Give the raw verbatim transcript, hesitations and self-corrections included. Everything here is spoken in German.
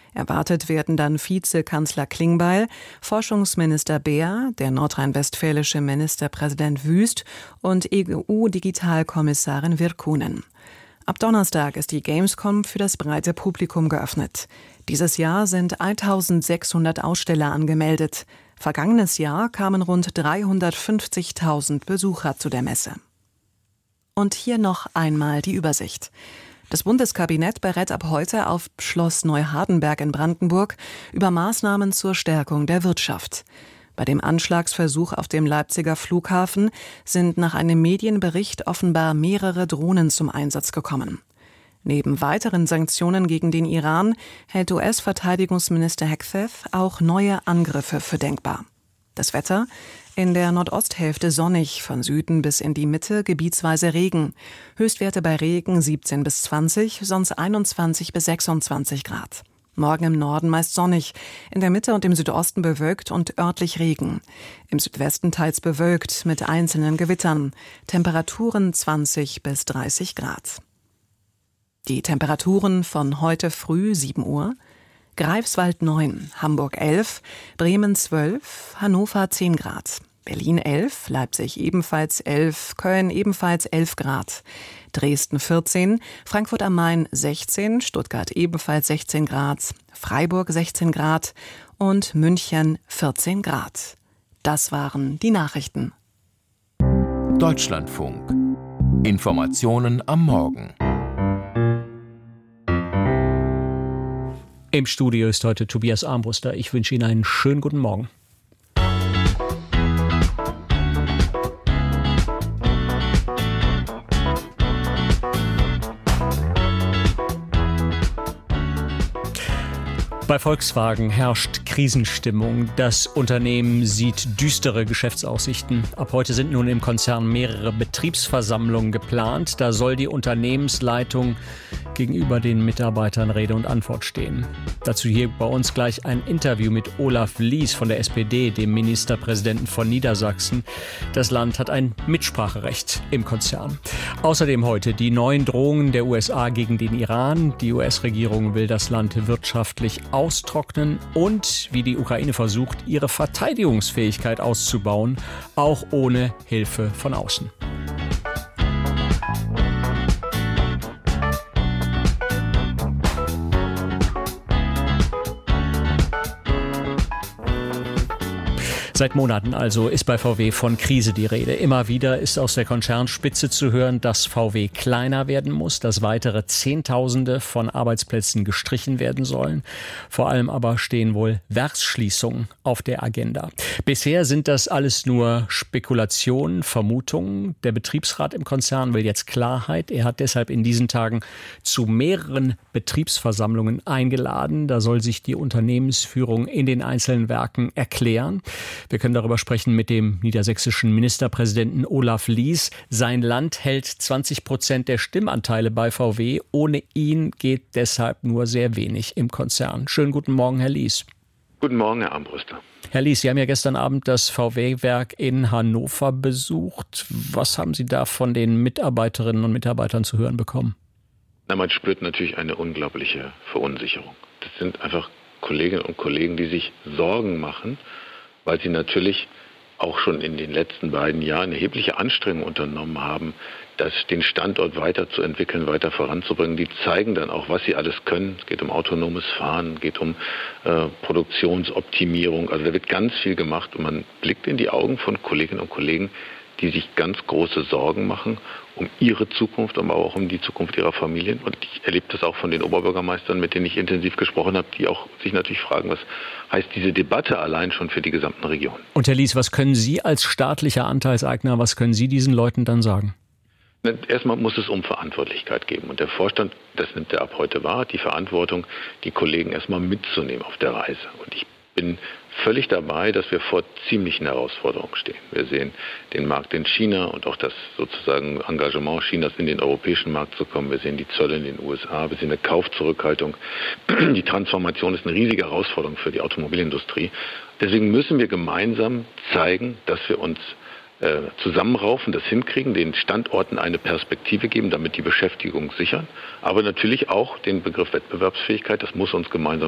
Erwartet werden dann Vizekanzler Klingbeil, Forschungsminister Beer, der nordrhein-westfälische Ministerpräsident Wüst und E U-Digitalkommissarin Virkkunen. Ab Donnerstag ist die Gamescom für das breite Publikum geöffnet. Dieses Jahr sind eintausendsechshundert Aussteller angemeldet. Vergangenes Jahr kamen rund dreihundertfünfzigtausend Besucher zu der Messe. Und hier noch einmal die Übersicht. Das Bundeskabinett berät ab heute auf Schloss Neuhardenberg in Brandenburg über Maßnahmen zur Stärkung der Wirtschaft. Bei dem Anschlagsversuch auf dem Leipziger Flughafen sind nach einem Medienbericht offenbar mehrere Drohnen zum Einsatz gekommen. Neben weiteren Sanktionen gegen den Iran hält U S-Verteidigungsminister Hegseth auch neue Angriffe für denkbar. Das Wetter: in der Nordosthälfte sonnig, von Süden bis in die Mitte gebietsweise Regen. Höchstwerte bei Regen siebzehn bis zwanzig, sonst einundzwanzig bis sechsundzwanzig Grad. Morgen im Norden meist sonnig, in der Mitte und im Südosten bewölkt und örtlich Regen. Im Südwesten teils bewölkt mit einzelnen Gewittern. Temperaturen zwanzig bis dreißig Grad. Die Temperaturen von heute früh sieben Uhr: Greifswald neun, Hamburg elf, Bremen zwölf, Hannover zehn Grad, Berlin elf, Leipzig ebenfalls elf, Köln ebenfalls elf Grad, Dresden vierzehn, Frankfurt am Main sechzehn, Stuttgart ebenfalls sechzehn Grad, Freiburg sechzehn Grad und München vierzehn Grad. Das waren die Nachrichten. Deutschlandfunk. Informationen am Morgen. Im Studio ist heute Tobias Armbruster. Ich wünsche Ihnen einen schönen guten Morgen. Bei Volkswagen herrscht Krisenstimmung. Das Unternehmen sieht düstere Geschäftsaussichten. Ab heute sind nun im Konzern mehrere Betriebsversammlungen geplant. Da soll die Unternehmensleitung gegenüber den Mitarbeitern Rede und Antwort stehen. Dazu hier bei uns gleich ein Interview mit Olaf Lies von der S P D, dem Ministerpräsidenten von Niedersachsen. Das Land hat ein Mitspracherecht im Konzern. Außerdem heute die neuen Drohungen der U S A gegen den Iran. Die U S-Regierung will das Land wirtschaftlich austrocknen und wie die Ukraine versucht, ihre Verteidigungsfähigkeit auszubauen, auch ohne Hilfe von außen. Seit Monaten also ist bei V W von Krise die Rede. Immer wieder ist aus der Konzernspitze zu hören, dass V W kleiner werden muss, dass weitere Zehntausende von Arbeitsplätzen gestrichen werden sollen. Vor allem aber stehen wohl Werksschließungen auf der Agenda. Bisher sind das alles nur Spekulationen, Vermutungen. Der Betriebsrat im Konzern will jetzt Klarheit. Er hat deshalb in diesen Tagen zu mehreren Betriebsversammlungen eingeladen. Da soll sich die Unternehmensführung in den einzelnen Werken erklären. Wir können darüber sprechen mit dem niedersächsischen Ministerpräsidenten Olaf Lies. Sein Land hält zwanzig Prozent der Stimmanteile bei V W. Ohne ihn geht deshalb nur sehr wenig im Konzern. Schönen guten Morgen, Herr Lies. Guten Morgen, Herr Armbruster. Herr Lies, Sie haben ja gestern Abend das V W-Werk in Hannover besucht. Was haben Sie da von den Mitarbeiterinnen und Mitarbeitern zu hören bekommen? Na, man spürt natürlich eine unglaubliche Verunsicherung. Das sind einfach Kolleginnen und Kollegen, die sich Sorgen machen, weil sie natürlich auch schon in den letzten beiden Jahren erhebliche Anstrengungen unternommen haben, das, den Standort weiterzuentwickeln, weiter voranzubringen. Die zeigen dann auch, was sie alles können. Es geht um autonomes Fahren, es geht um äh, Produktionsoptimierung. Also da wird ganz viel gemacht und man blickt in die Augen von Kolleginnen und Kollegen, die sich ganz große Sorgen machen um ihre Zukunft, aber auch um die Zukunft ihrer Familien. Und ich erlebe das auch von den Oberbürgermeistern, mit denen ich intensiv gesprochen habe, die auch sich natürlich fragen, was heißt diese Debatte allein schon für die gesamten Regionen. Und Herr Lies, was können Sie als staatlicher Anteilseigner, was können Sie diesen Leuten dann sagen? Erstmal muss es um Verantwortlichkeit geben. Und der Vorstand, das nimmt er ab heute wahr, die Verantwortung, die Kollegen erstmal mitzunehmen auf der Reise. Und ich bin völlig dabei, dass wir vor ziemlichen Herausforderungen stehen. Wir sehen den Markt in China und auch das sozusagen Engagement Chinas in den europäischen Markt zu kommen. Wir sehen die Zölle in den U S A, wir sehen eine Kaufzurückhaltung. Die Transformation ist eine riesige Herausforderung für die Automobilindustrie. Deswegen müssen wir gemeinsam zeigen, dass wir uns äh, zusammenraufen, das hinkriegen, den Standorten eine Perspektive geben, damit die Beschäftigung sichern. Aber natürlich auch den Begriff Wettbewerbsfähigkeit, das muss uns gemeinsam